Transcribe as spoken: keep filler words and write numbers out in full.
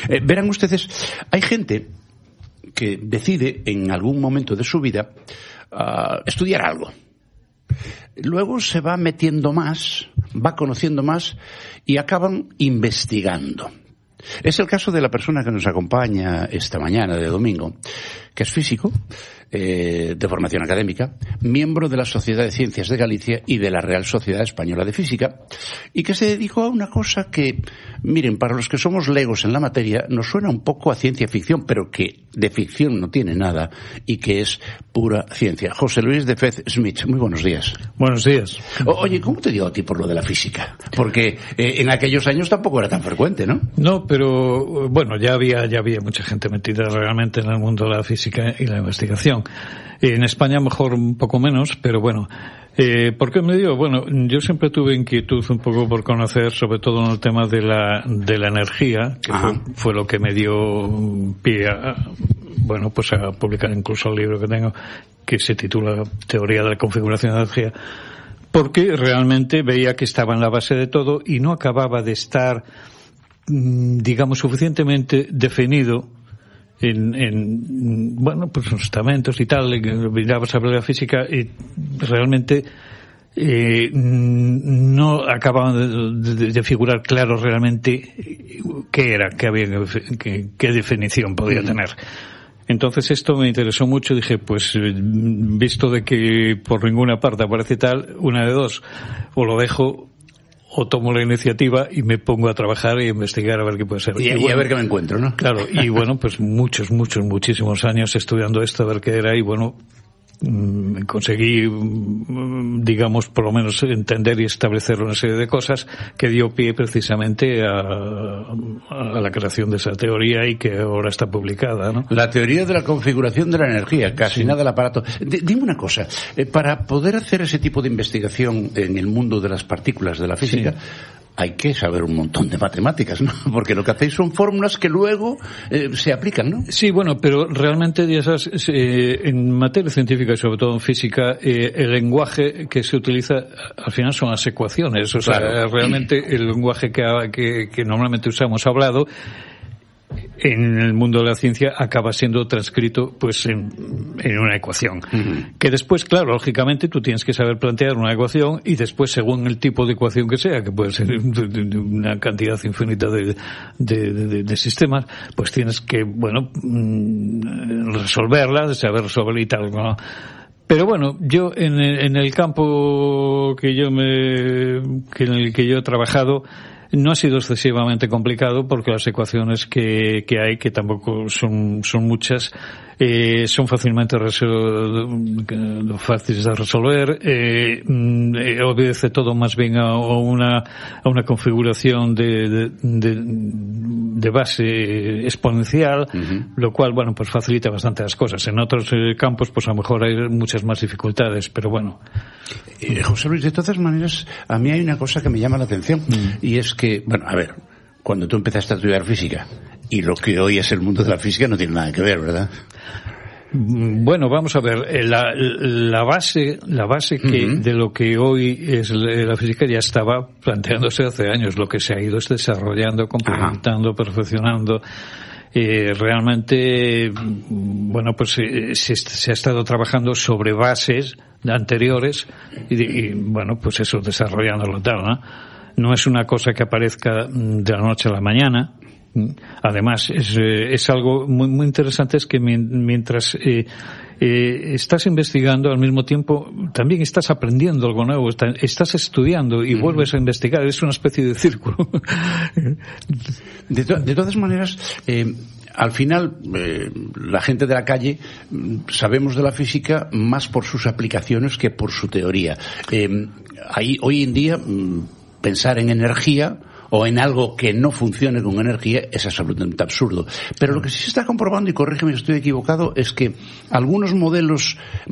Eh, verán ustedes, hay gente que decide en algún momento de su vida uh, estudiar algo. Luego se va metiendo más, va conociendo más y acaban investigando. Es el caso de la persona que nos acompaña esta mañana de domingo, que es físico, eh, de formación académica, miembro de la Sociedad de Ciencias de Galicia y de la Real Sociedad Española de Física, y que se dedicó a una cosa que, miren, para los que somos legos en la materia, nos suena un poco a ciencia ficción, pero que de ficción no tiene nada y que es pura ciencia. José Luis de Fez Smith, muy buenos días. Buenos días. O, oye, ¿cómo te dio a ti por lo de la física? Porque eh, en aquellos años tampoco era tan frecuente, ¿no? No, pero bueno, ya había ya había mucha gente metida realmente en el mundo de la física y la investigación. En España mejor un poco menos, pero bueno. Eh, ¿Por qué me dio? Bueno, yo siempre tuve inquietud un poco por conocer, sobre todo en el tema de la de la energía, que fue, fue lo que me dio pie a, bueno, pues a publicar incluso el libro que tengo, que se titula Teoría de la configuración de energía, porque realmente veía que estaba en la base de todo y no acababa de estar, digamos, suficientemente definido en, en bueno, pues los estamentos y tal, mirabas a la física y realmente eh, no acababan de, de, de figurar claro realmente qué era, qué había, qué, qué definición podía tener. Entonces esto me interesó mucho, dije, pues visto de que por ninguna parte aparece tal, una de dos, o lo dejo o tomo la iniciativa y me pongo a trabajar y a investigar a ver qué puede ser. Y, y, bueno, y a ver qué me encuentro, ¿no? Claro, y bueno, pues muchos, muchos, muchísimos años estudiando esto, a ver qué era, y bueno, mmm, conseguí, mmm, digamos, por lo menos entender y establecer una serie de cosas que dio pie precisamente a, a la creación de esa teoría y que ahora está publicada, ¿no? La teoría de la configuración de la energía, casi sí. Nada del aparato. D- dime una cosa, eh, para poder hacer ese tipo de investigación en el mundo de las partículas de la física, sí, hay que saber un montón de matemáticas, ¿no? Porque lo que hacéis son fórmulas que luego eh, se aplican, ¿no? Sí, bueno, pero realmente, ya sabes, eh, en materia científica y sobre todo en física, eh, el lenguaje que se utiliza al final son las ecuaciones. O sea, claro, realmente el lenguaje que, que, que normalmente usamos hablado en el mundo de la ciencia acaba siendo transcrito pues en, en una ecuación. Uh-huh. Que después, claro, lógicamente tú tienes que saber plantear una ecuación y después, según el tipo de ecuación que sea, que puede ser una cantidad infinita de, de, de, de sistemas, pues tienes que, bueno, resolverla, saber resolverla y tal, ¿no? Pero bueno, yo en el, en el campo que yo me, que en el que yo he trabajado, no ha sido excesivamente complicado porque las ecuaciones que, que hay, que tampoco son, son muchas, eh, son fácilmente resol- fáciles de resolver, eh, eh, obedece todo más bien a, a una, a una configuración de, de, de, de base exponencial, uh-huh, lo cual, bueno, pues facilita bastante las cosas. En otros eh, campos, pues a lo mejor hay muchas más dificultades, pero bueno. Eh, José Luis, de todas maneras, a mí hay una cosa que me llama la atención, mm. y es que, bueno, a ver, cuando tú empezaste a estudiar física y lo que hoy es el mundo de la física no tiene nada que ver, ¿verdad? Bueno, vamos a ver, la, la base, la base que uh-huh, de lo que hoy es la física ya estaba planteándose hace años. Lo que se ha ido es desarrollando, complementando, uh-huh, perfeccionando. Eh, realmente, bueno, pues eh, se, se ha estado trabajando sobre bases anteriores y, y bueno, pues eso, desarrollándolo tal, ¿no? No es una cosa que aparezca de la noche a la mañana. Además, es, es algo muy, muy interesante, es que mientras eh, eh, estás investigando, al mismo tiempo también estás aprendiendo algo nuevo, está, estás estudiando y mm. vuelves a investigar, es una especie de círculo. De, to- de todas maneras, eh, al final, eh, la gente de la calle sabemos de la física más por sus aplicaciones que por su teoría. Eh, ahí, hoy en día, pensar en energía o en algo que no funcione con energía es absolutamente absurdo. Pero lo que sí se está comprobando, y corrígeme si estoy equivocado, es que algunos modelos